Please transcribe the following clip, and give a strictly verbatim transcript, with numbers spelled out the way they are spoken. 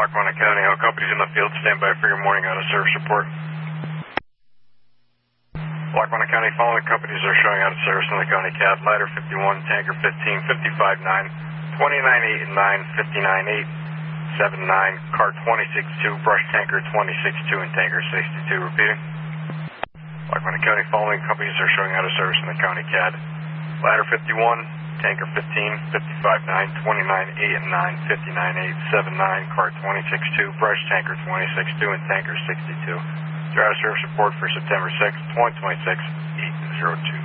Lackawanna County, all companies in the field, stand by for your morning out of service report. Lackawanna County, following companies are showing out of service in the county C A D. Ladder fifty-one, Tanker fifteen, fifty-five nine, twenty-nine eight and nine, fifty-nine eight, seven nine, Car twenty-six two, Brush Tanker twenty-six two, and Tanker sixty-two. Repeating. Lackawanna County, following companies are showing out of service in the county C A D. Ladder fifty-one, Tanker fifteen, fifty-five nine, twenty-nine eight and nine, fifty-nine eight, seven nine, Car twenty-six two, Brush Tanker twenty-six two, and Tanker sixty-two. Your out of service report for September sixth, twenty twenty-six, eight oh two.